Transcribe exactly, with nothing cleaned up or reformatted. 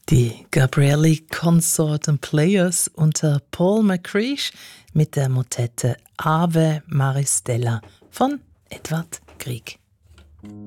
Die Gabrieli Consort and Players unter Paul McCreesh mit der Motette Ave Maristella von Edvard Grieg.